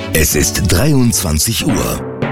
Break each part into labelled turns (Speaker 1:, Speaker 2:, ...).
Speaker 1: Es ist 23 Uhr.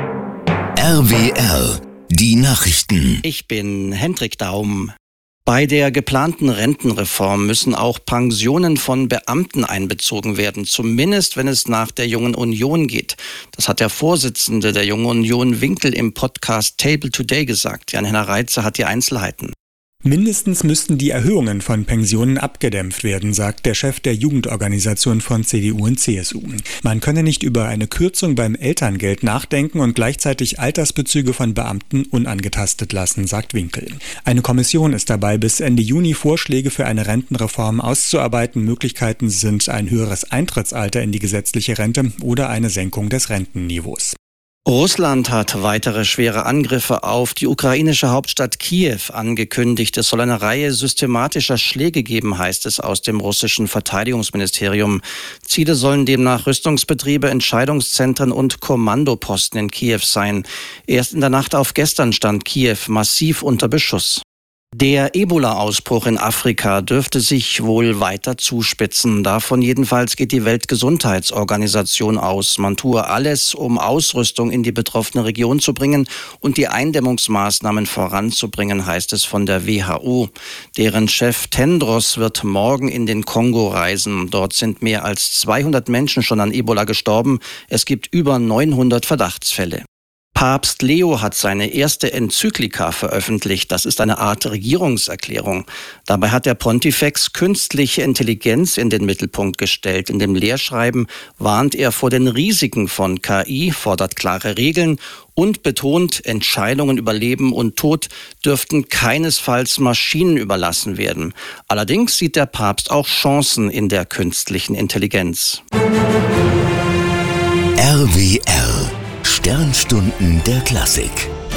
Speaker 1: RWR, die Nachrichten.
Speaker 2: Ich bin Hendrik Daum. Bei der geplanten Rentenreform müssen auch Pensionen von Beamten einbezogen werden, zumindest wenn es nach der Jungen Union geht. Das hat der Vorsitzende der Jungen Union, Winkel, im Podcast Table Today gesagt. Jan-Henner Reitze hat die Einzelheiten.
Speaker 3: Mindestens müssten die Erhöhungen von Pensionen abgedämpft werden, sagt der Chef der Jugendorganisation von CDU und CSU. Man könne nicht über eine Kürzung beim Elterngeld nachdenken und gleichzeitig Altersbezüge von Beamten unangetastet lassen, sagt Winkel. Eine Kommission ist dabei, bis Ende Juni Vorschläge für eine Rentenreform auszuarbeiten. Möglichkeiten sind ein höheres Eintrittsalter in die gesetzliche Rente oder eine Senkung des Rentenniveaus.
Speaker 2: Russland hat weitere schwere Angriffe auf die ukrainische Hauptstadt Kiew angekündigt. Es soll eine Reihe systematischer Schläge geben, heißt es aus dem russischen Verteidigungsministerium. Ziele sollen demnach Rüstungsbetriebe, Entscheidungszentren und Kommandoposten in Kiew sein. Erst in der Nacht auf gestern stand Kiew massiv unter Beschuss. Der Ebola-Ausbruch in Afrika dürfte sich wohl weiter zuspitzen. Davon jedenfalls geht die Weltgesundheitsorganisation aus. Man tue alles, um Ausrüstung in die betroffene Region zu bringen und die Eindämmungsmaßnahmen voranzubringen, heißt es von der WHO. Deren Chef Tedros wird morgen in den Kongo reisen. Dort sind mehr als 200 Menschen schon an Ebola gestorben. Es gibt über 900 Verdachtsfälle. Papst Leo hat seine erste Enzyklika veröffentlicht. Das ist eine Art Regierungserklärung. Dabei hat der Pontifex künstliche Intelligenz in den Mittelpunkt gestellt. In dem Lehrschreiben warnt er vor den Risiken von KI, fordert klare Regeln und betont, Entscheidungen über Leben und Tod dürften keinesfalls Maschinen überlassen werden. Allerdings sieht der Papst auch Chancen in der künstlichen Intelligenz.
Speaker 1: RWR, Sternstunden der Klassik.